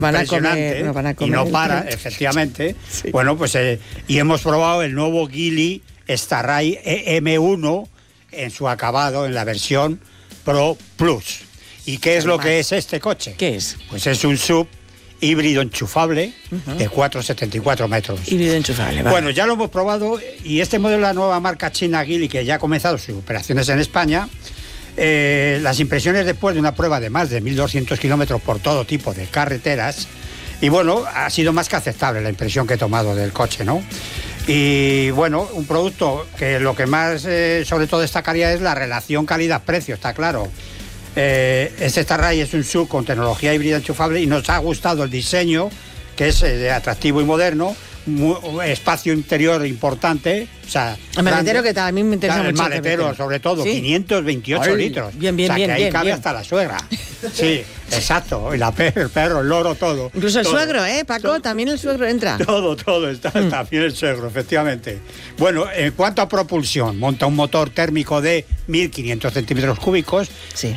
impresionante, van a comer, y no para, efectivamente. Sí. Bueno, pues y hemos probado el nuevo Geely Starride M1 en su acabado, en la versión Pro Plus. ¿Y qué es lo que es este coche? ¿Qué es? Pues es un sub híbrido enchufable de 4,74 metros. Híbrido enchufable, vale. Bueno, ya lo hemos probado y este modelo de la nueva marca china Geely, que ya ha comenzado sus operaciones en España, las impresiones después de una prueba de más de 1.200 kilómetros por todo tipo de carreteras, y bueno, ha sido más que aceptable la impresión que he tomado del coche, ¿no? Y bueno, un producto que lo que más sobre todo destacaría es la relación calidad-precio, está claro. Este Starride es un SUV con tecnología híbrida enchufable y nos ha gustado el diseño, que es atractivo y moderno, espacio interior importante, o sea, el maletero, que también me interesa el mucho. maletero, sobre todo, ¿sí? 528 litros. Bien, o sea, que ahí cabe bien. hasta la suegra. Sí, exacto. Y el perro, el loro, todo. Incluso el todo. suegro, Paco, también el suegro entra. Todo está bien el suegro, efectivamente. Bueno, en cuanto a propulsión, monta un motor térmico de 1.500 centímetros cúbicos, sí,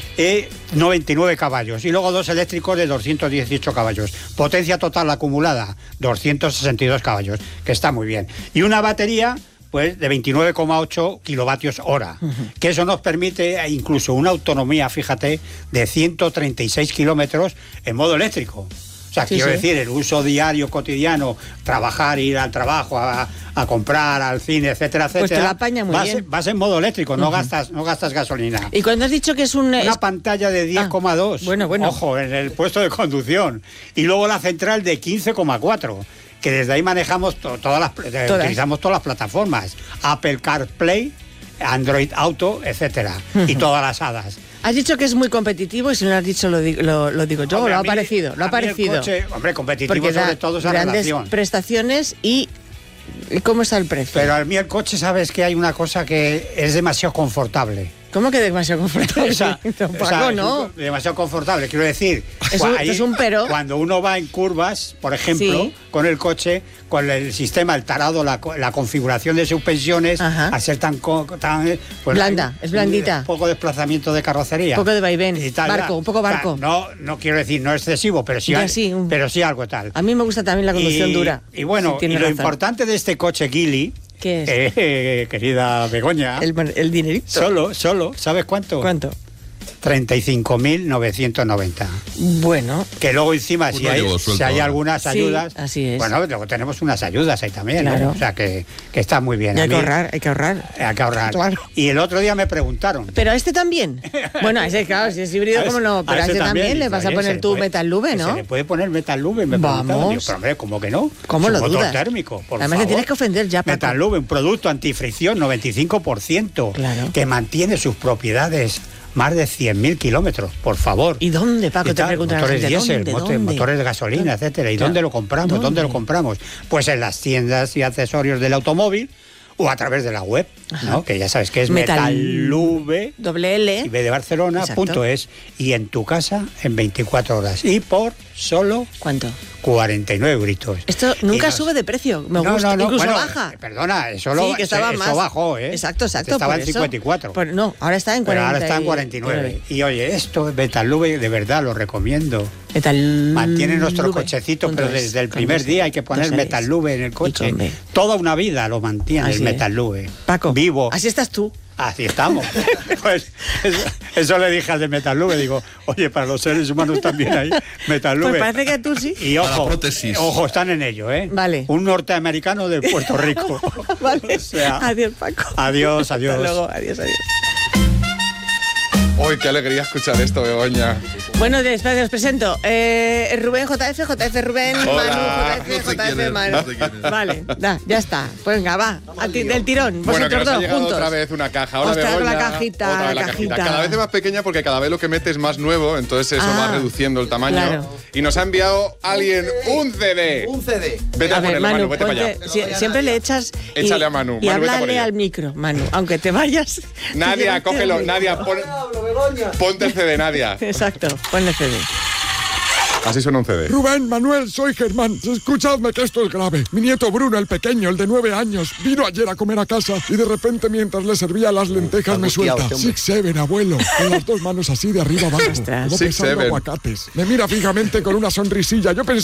99 caballos, y luego dos eléctricos de 218 caballos. Potencia total acumulada, 262 caballos, que está muy bien. Y una batería, pues, de 29,8 kilovatios hora, que eso nos permite incluso una autonomía, fíjate, de 136 kilómetros en modo eléctrico. O sea, quiero decir, el uso diario, cotidiano, trabajar, ir al trabajo, a comprar, al cine, etcétera, etcétera. Pues te la apaña muy bien. Vas en modo eléctrico, no gastas gasolina. Y cuando has dicho que es una pantalla de 10,2, bueno. Ojo, en el puesto de conducción. Y luego la central de 15,4, que desde ahí manejamos utilizamos todas las plataformas. Apple CarPlay, Android Auto, etcétera. Y todas las hadas. Has dicho que es muy competitivo, y si no lo has dicho lo digo yo, hombre, lo ha parecido. El coche, hombre, competitivo. Porque sobre todo esa grandes relación. prestaciones y ¿cómo está el precio? Pero a mí el coche, sabes que hay una cosa que es demasiado confortable. ¿Cómo que demasiado confortable? Paco, no. Demasiado confortable, quiero decir. Es un pero. Cuando uno va en curvas, por ejemplo, con el coche, con el sistema, el tarado, la configuración de suspensiones, al ser tan pues, blanda, es blandita. Poco desplazamiento de carrocería. Un poco de vaivén, y tal, barco, un poco barco. O sea, no quiero decir, no excesivo, pero sí, pero sí algo tal. A mí me gusta también la conducción dura. Y bueno, y lo importante de este coche Geely, ¿qué es? Querida Begoña, el dinerito. Solo, ¿sabes cuánto? ¿Cuánto? 35.990. Bueno. Que luego encima, si hay algunas ayudas... Sí, así es. Bueno, luego tenemos unas ayudas ahí también, claro. ¿no? O sea, que está muy bien. Y hay que ahorrar. Hay que ahorrar. Claro. Y el otro día me preguntaron... ¿Pero a este también? Bueno, a ese, claro, si es híbrido, ¿cómo no? Pero a este también le vas a poner tu Metal Lube, ¿no? Se le puede poner Metal Lube, me preguntaron. Digo, pero hombre, ¿cómo que no? ¿Cómo lo dudas? Motor térmico, por Además, favor. le tienes que ofender ya, Paco. Metal Lube, un producto antifricción, 95%. Claro. Que mantiene sus propiedades... Más de 100.000 kilómetros, por favor. ¿Y dónde, Paco? Te preguntan motores la gente, diésel, motores de gasolina, etcétera. ¿Y dónde lo compramos? ¿Dónde lo compramos? Pues en las tiendas y accesorios del automóvil o a través de la web, ¿no? Que ya sabes que es Metallube, L, y B de Barcelona.es, y en tu casa en 24 horas. Y por solo... ¿Cuánto? 49 euritos. Esto nunca sube de precio, me gusta, incluso bueno, baja. Perdona, eso bajó, ¿eh? Exacto. Estaba en 54. Pues no, ahora está en 49. Pero ahora está en 49. Y oye, esto, Metallube, de verdad, lo recomiendo. Mantiene nuestro cochecito, pero desde el primer día hay que poner Metallube en el coche. Toda una vida lo mantiene el Metallube. Paco, vivo. Así estás tú. Así estamos. Pues eso le dije al de Metallube, digo, oye, para los seres humanos también hay Metallube. Pues parece que tú sí. Y ojo, están en ello, ¿eh? Vale. Un norteamericano de Puerto Rico. Vale. O sea, adiós, Paco. Adiós. Hasta luego, adiós. ¡Uy, qué alegría escuchar esto, Begoña! Bueno, después os presento. Rubén, JF Rubén, Hola. Manu, JF Manu. Vale, ya está. Pues venga, va. Del tirón. Bueno, que nos ha llegado juntos. otra vez una caja. Ahora Ostras, Begoña, la cajita. Cada vez es más pequeña porque cada vez lo que mete es más nuevo, entonces eso va reduciendo el tamaño. Claro. Y nos ha enviado alguien un CD. Un CD. Vete a ponerlo, Manu, vete para allá. Siempre le echas... Échale a Manu. Y Manu, vete a por háblale ella. al micro, Manu. Aunque te vayas... Nadia, cógelo. Nadia, ponte el CD, Nadia. Exacto, ponle CD. Así suena un CD. Rubén, Manuel, soy Germán. Escuchadme que esto es grave. Mi nieto Bruno, el pequeño, el de 9 años, vino ayer a comer a casa y de repente mientras le servía las lentejas me suelta: 6-7, abuelo. Con las 2 manos así de arriba abajo. Como pesando aguacates. Me mira fijamente con una sonrisilla. Yo pensé